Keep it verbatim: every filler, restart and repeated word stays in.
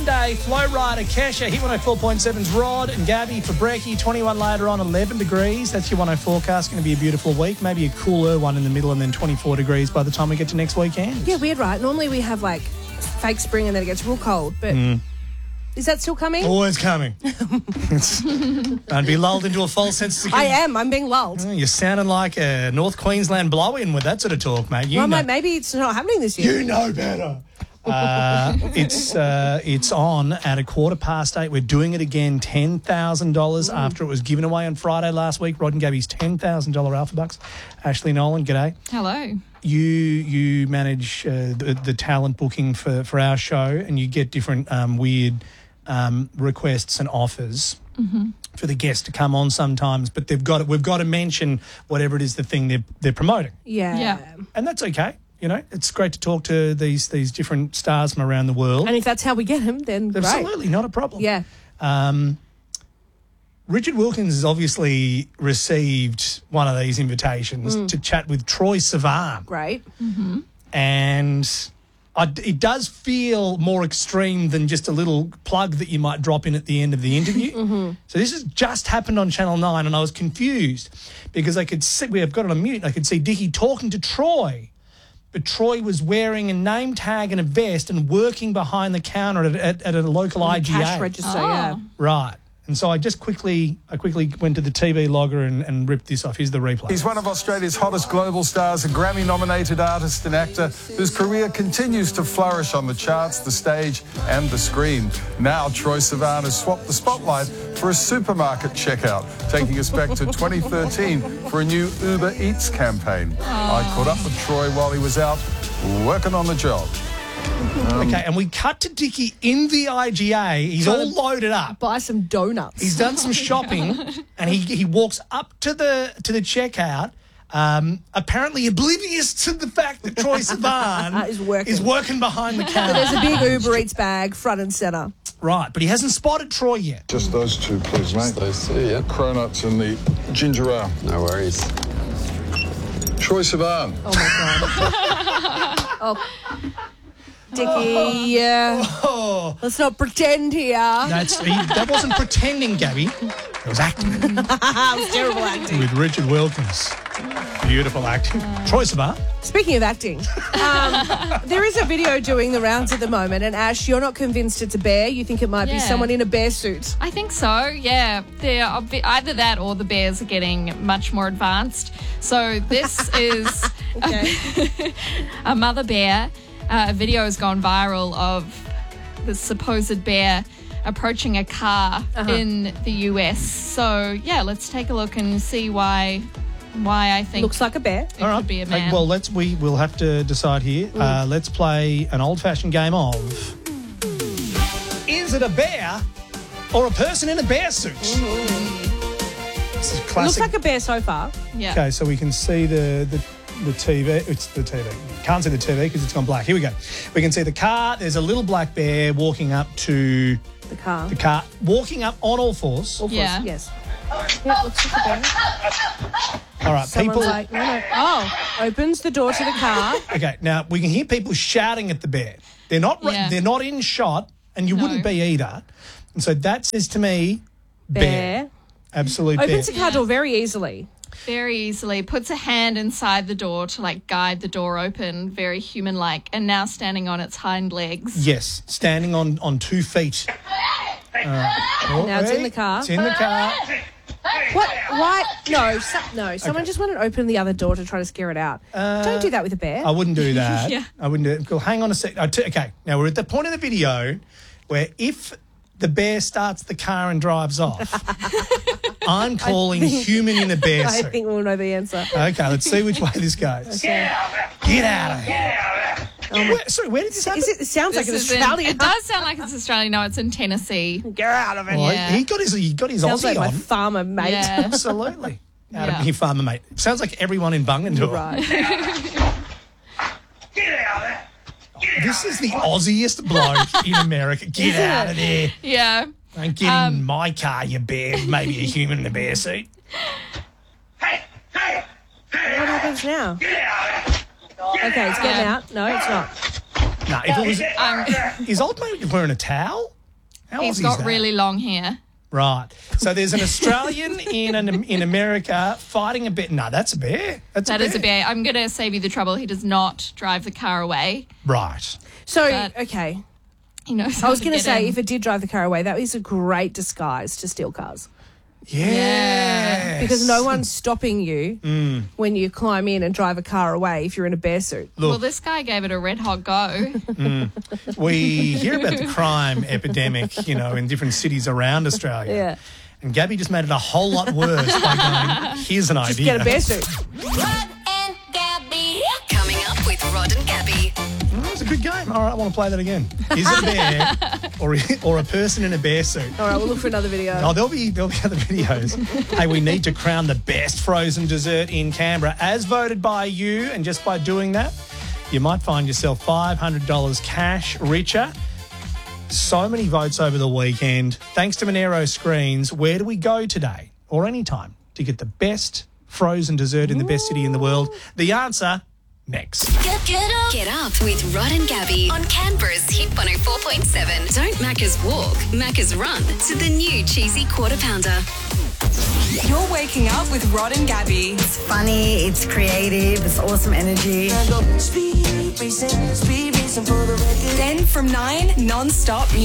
Monday, Flow Rider, Kesha, Hit one oh four point seven's Rod and Gabby for Brekkie, twenty-one later on, eleven degrees. That's your one oh forecast. Going to be a beautiful week. Maybe a cooler one in the middle and then twenty-four degrees by the time we get to next weekend. Yeah, weird, right? Normally we have like fake spring and then it gets real cold, but Mm. is that still coming? Always coming. Don't be lulled into a false sense of I security. am. I'm being lulled. Oh, you're sounding like a North Queensland blow-in with that sort of talk, mate. You well, know, mate, maybe it's not happening this year. you know better. Uh, it's uh, it's on at a quarter past eight. We're doing it again, ten thousand dollars Mm. after it was given away on Friday last week. Rod and Gabby's ten thousand dollars Alpha Bucks. Ashley Nolan, g'day. Hello. You you manage uh, the, the talent booking for, for our show, and you get different um, weird um, requests and offers Mm-hmm. for the guests to come on sometimes. But they've got we've got to mention whatever it is the thing they're they're promoting, Yeah. Yeah. and that's okay. You know, it's great to talk to these these different stars from around the world. And if that's how we get him, then great. Absolutely, not a problem. Yeah. Um, Richard Wilkins has obviously received one of these invitations Mm. to chat with Troye Sivan. Great. Mm-hmm. And I, it does feel more extreme than just a little plug that you might drop in at the end of the interview. Mm-hmm. So this has just happened on Channel nine, and I was confused because I could see, we have got it on mute, I could see Dickie talking to Troye, but Troye was wearing a name tag and a vest and working behind the counter at, at, at a local I G A. Cash register, Oh. yeah. Right. And so I just quickly I quickly went to the T V logger and, and ripped this off. Here's the replay. He's one of Australia's hottest global stars, a Grammy-nominated artist and actor whose career continues to flourish on the charts, the stage and the screen. Now Troye Sivan has swapped the spotlight for a supermarket checkout, taking us back to twenty thirteen for a new Uber Eats campaign. I caught up with Troye while he was out working on the job. Okay, and we cut to Dickie in the I G A. He's all loaded up. Buy some donuts. He's done some shopping, and he he walks up to the to the checkout, um, apparently oblivious to the fact that Troye Sivan Is working. is working behind the But counter. there's a big Uber Eats bag front and centre. Right, but he hasn't spotted Troye yet. Just those two, please, mate. Those two, yeah. Cronuts and the ginger ale. No worries. Troye Sivan. Oh, my God. oh. Dickie, yeah. Oh, Let's not pretend here. that's he, that wasn't pretending, Gabby. It was acting That was terrible acting. with Richard Wilkins. Beautiful acting. Troye Sivan. Speaking of acting, um, there is a video doing the rounds at the moment, and Ash, you're not convinced it's a bear. You think it might be Yeah. someone in a bear suit. I think so, yeah. They're obvi- either that or the bears are getting much more advanced. So this is Okay. a mother bear. Uh, a video has gone viral of the supposed bear approaching a car Uh-huh. in the U S. So, yeah, let's take a look and see why why I think Looks like a bear. it could be a man. Well, let's we will have to decide here. Uh, let's play an old-fashioned game of: is it a bear or a person in a bear suit? This is Looks classic. like a bear so far. yeah. Okay, so we can see the the, the T V. It's the T V. Can't see the T V because it's gone black. Here we go. We can see the car. There's a little black bear walking up to The car. the car, walking up on all fours. All fours, Yeah. Yes. Yeah, looks like a bear. All right, Someone's people. like, no, no. Oh, opens the door to the car. Okay, now we can hear people shouting at the bear. They're not. ra- Yeah. They're not in shot, and you No. wouldn't be either. And so that says to me, bear, Bear. absolute bear. Opens the car door very easily. Very easily. Puts a hand inside the door to like guide the door open, very human like, and now standing on its hind legs. Yes, standing on on two feet. All right. Oh, Now it's in hey, the car. It's in the car. What? Why? No, so, no. Someone just wanted to open the other door to try to scare it out. Don't do that with a bear. I wouldn't do that. Yeah. I wouldn't do it. Well, hang on a sec. I t- okay, now we're at the point of the video where if the bear starts the car and drives off, I'm calling human in a bear I suit. think we'll know the answer. Okay, let's see which way this goes. Get out of here. Where, sorry, where did this happen? Is it, it sounds like an This is in- Australian. it does sound like it's Australian. No, it's in Tennessee. Get out of it. Well, Yeah. He got his he got his Sounds Aussie like my on. farmer mate. Yeah. Absolutely. Out Yeah. of here, farmer mate. Sounds like everyone in Bungendore. Right. This is the Aussiest bloke in America. Get Isn't out it? of there. Yeah. Don't get Um, in my car, you bear. Maybe a human in a bear suit. What happens now? Okay, it's getting Yeah. out. No, it's not. No, if it was... Um, Is old mate wearing a towel? How He's Aussie got is that? really long hair. Right. So there's an Australian in an, in America fighting a bear. No, that's a bear. That's That a bear. is a bear. I'm going to save you the trouble. He does not drive the car away. Right. So, But- okay. He knows I how was to going to get say, in. if it did drive the car away, that is a great disguise to steal cars. Yes. Because no one's stopping you Mm. when you climb in and drive a car away if you're in a bear suit. Look, Well, this guy gave it a red hot go. we hear about the crime epidemic, you know, in different cities around Australia. Yeah. And Gabby just made it a whole lot worse by going, here's an Just idea. get a bear suit. Rod and Gabby. Coming up with Rod and Gabby. Oh, it's a good game. All right, I want to play that again. Is it a bear or, or a person in a bear suit? All right, we'll look for another video. Oh, there'll be there'll be other videos. Hey, we need to crown the best frozen dessert in Canberra, as voted by you, and just by doing that, you might find yourself five hundred dollars cash richer. So many votes over the weekend. Thanks to Monero Screens. Where do we go today or anytime to get the best frozen dessert in the best city in the world? The answer, next. Get, get up. Get up with Rod and Gabby on Canberra's Hit one oh four point seven. Don't Macca's walk, Macca's run to the new cheesy quarter pounder. You're waking up with Rod and Gabby. It's funny, it's creative, it's awesome energy. Then from nine, non-stop music.